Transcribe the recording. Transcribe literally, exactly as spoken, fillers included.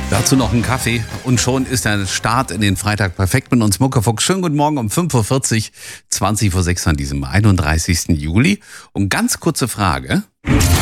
Dazu noch einen Kaffee und schon ist der Start in den Freitag perfekt mit uns Muckefuchs. Schönen guten Morgen um fünf Uhr vierzig, zwanzig vor sechs an diesem einunddreißigsten Juli. Und ganz kurze Frage.